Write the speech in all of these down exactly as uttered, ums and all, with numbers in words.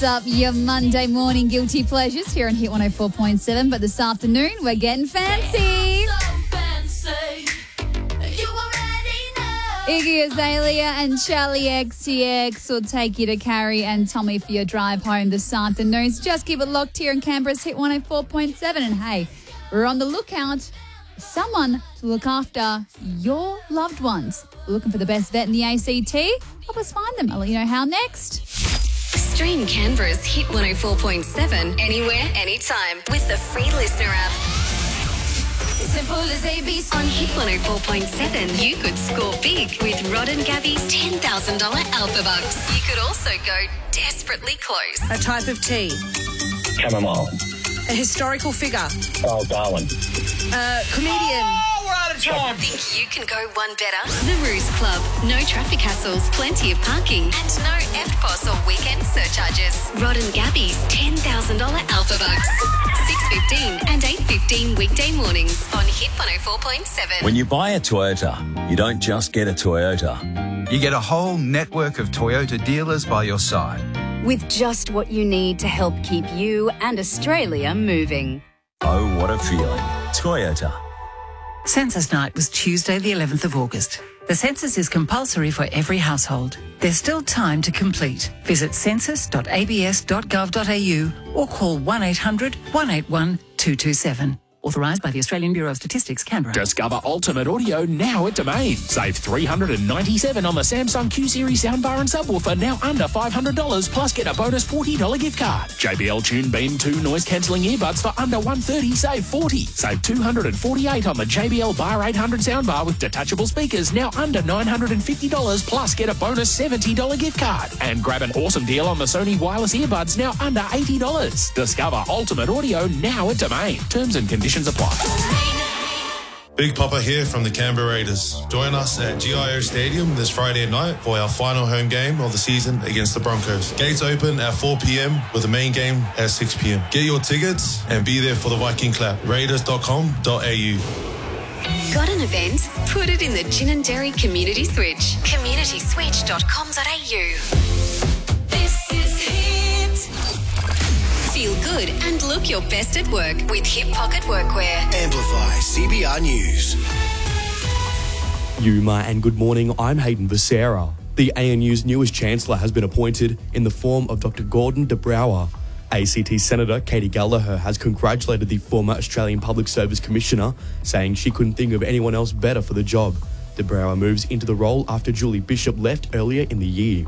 Up your Monday morning guilty pleasures here on Hit one oh four point seven, but this afternoon we're getting fancy. So fancy. You already know. Iggy Azalea and Charlie X T X will take you to Carrie and Tommy for your drive home this afternoon. So just keep it locked here in Canberra's Hit one oh four point seven, and hey, we're on the lookout for someone to look after your loved ones. We're looking for the best vet in the A C T. Help us find them. I'll let you know how next. Stream Canberra's Hit one oh four point seven anywhere, anytime with the free listener app. Simple as A B C. On Hit one oh four point seven, you could score big with Rod and Gabby's ten thousand dollars Alpha Bucks. You could also go desperately close. A type of tea. Chamomile. A historical figure. Oh, Darwin. A comedian. Oh, we're out of time. Think you can go one better? The Ruse Club. No traffic hassles, plenty of parking, and no F P O S or weekend surcharges. Rod and Gabby's ten thousand dollars Alpha Bucks. six fifteen and eight fifteen weekday mornings on Hit one oh four point seven. When you buy a Toyota, you don't just get a Toyota. You get a whole network of Toyota dealers by your side. With just what you need to help keep you and Australia moving. Oh, what a feeling. Toyota. Census night was Tuesday the eleventh of August. The census is compulsory for every household. There's still time to complete. Visit census dot a b s dot gov dot a u or call one eight hundred one eight one two two seven. Authorised by the Australian Bureau of Statistics, Canberra. Discover Ultimate Audio now at Domain. Save three hundred ninety-seven dollars on the Samsung Q-Series soundbar and subwoofer, now under five hundred dollars, plus get a bonus forty dollars gift card. J B L Tune Beam two noise-cancelling earbuds for under one hundred thirty dollars, save forty dollars. Save two hundred forty-eight dollars on the J B L Bar eight hundred soundbar with detachable speakers, now under nine hundred fifty dollars, plus get a bonus seventy dollars gift card. And grab an awesome deal on the Sony wireless earbuds, now under eighty dollars. Discover Ultimate Audio now at Domain. Terms and conditions apply. Big Papa here from the Canberra Raiders. Join us at G I O Stadium this Friday night for our final home game of the season against the Broncos. Gates open at four p.m. with the main game at six p.m. Get your tickets and be there for the Viking clap. raiders dot com dot a u. Got an event? Put it in the Gin and Dairy Community Switch. community switch dot com dot a u. This is Hit. Feel good and look your best at work with Hip Pocket Workwear. Amplify C B R News. Yuma and good morning, I'm Hayden Becerra. The A N U's newest Chancellor has been appointed in the form of Doctor Gordon de Brouwer. A C T Senator Katie Gallagher has congratulated the former Australian Public Service Commissioner, saying she couldn't think of anyone else better for the job. De Brouwer moves into the role after Julie Bishop left earlier in the year.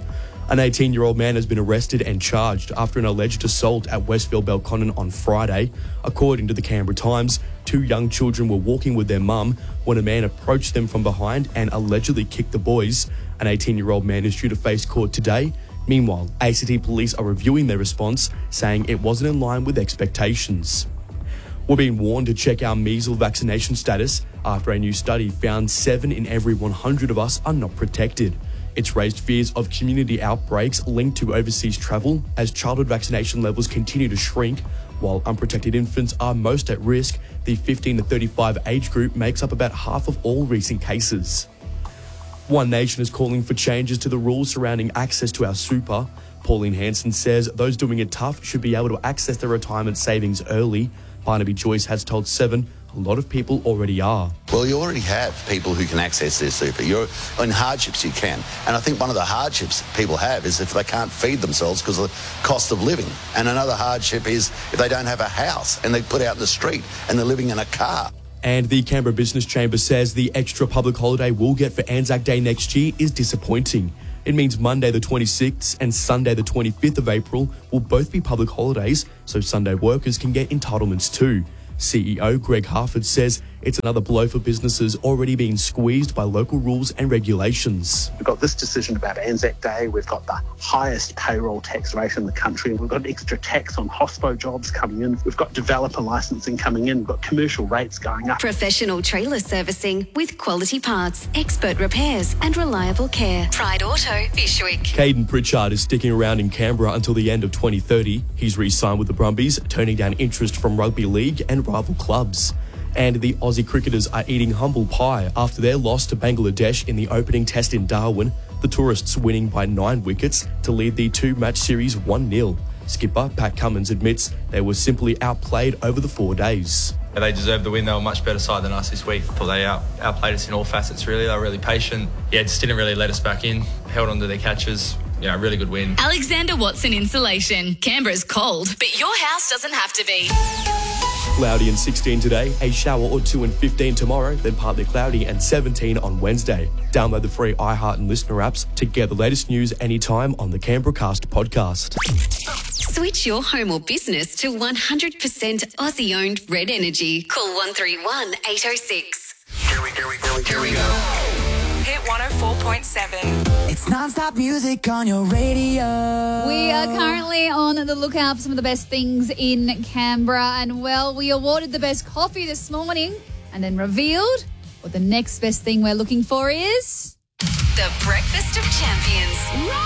An eighteen-year-old man has been arrested and charged after an alleged assault at Westfield Belconnen on Friday. According to the Canberra Times, two young children were walking with their mum when a man approached them from behind and allegedly kicked the boys. An eighteen-year-old man is due to face court today. Meanwhile, A C T police are reviewing their response, saying it wasn't in line with expectations. We're being warned to check our measles vaccination status after a new study found seven in every one hundred of us are not protected. It's raised fears of community outbreaks linked to overseas travel as childhood vaccination levels continue to shrink. While unprotected infants are most at risk, the fifteen to thirty-five age group makes up about half of all recent cases. One Nation is calling for changes to the rules surrounding access to our super. Pauline Hanson says those doing it tough should be able to access their retirement savings early. Barnaby Joyce has told Seven a lot of people already are. Well, you already have people who can access their super. You're in hardships, you can. And I think one of the hardships people have is if they can't feed themselves because of the cost of living. And another hardship is if they don't have a house and they're put out in the street and they're living in a car. And the Canberra Business Chamber says the extra public holiday we'll get for Anzac Day next year is disappointing. It means Monday the twenty-sixth and Sunday the twenty-fifth of April will both be public holidays, so Sunday workers can get entitlements too. C E O Greg Harford says it's another blow for businesses already being squeezed by local rules and regulations. We've got this decision about Anzac Day. We've got the highest payroll tax rate in the country. We've got extra tax on hospo jobs coming in. We've got developer licensing coming in. We've got commercial rates going up. Professional trailer servicing with quality parts, expert repairs and reliable care. Pride Auto, Bishwick. Caden Pritchard is sticking around in Canberra until the end of twenty thirty. He's re-signed with the Brumbies, turning down interest from rugby league and rival clubs. And the Aussie cricketers are eating humble pie after their loss to Bangladesh in the opening test in Darwin. the Tourists winning by nine wickets to lead the two-match series one nil. Skipper Pat Cummins admits they were simply outplayed over the four days. They deserved the win. They were a much better side than us this week. I thought they out, outplayed us in all facets, really. They were really patient. Yeah, just didn't really let us back in. Held on to their catches. Yeah, really good win. Alexander Watson Insulation. Canberra's cold, but your house doesn't have to be. Cloudy and sixteen today, a shower or two and fifteen tomorrow, then partly cloudy and seventeen on Wednesday. Download the free iHeart and Listener apps to get the latest news anytime on the Canberra Cast podcast. Switch your home or business to one hundred percent Aussie-owned Red Energy. Call one three one, eight oh six. Here we, here we, here we, here we go. Hit one oh four point seven. It's non-stop music on your radio. We are currently on the lookout for some of the best things in Canberra. And, well, we awarded the best coffee this morning and then revealed what the next best thing we're looking for is... The Breakfast of Champions.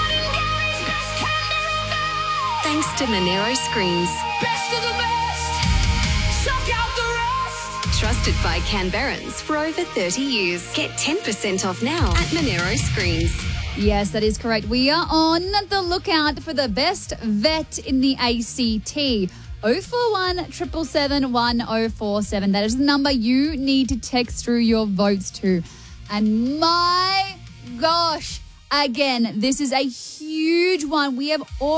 Thanks to Monero Screens. Best of the best. Suck out the rest. Trusted by Canberrans for over thirty years. Get ten percent off now at Monero Screens. Yes, that is correct. We are on the lookout for the best vet in the A C T. oh four one, seven seven seven, one oh four seven. That is the number you need to text through your votes to. And my gosh, again, this is a huge one. We have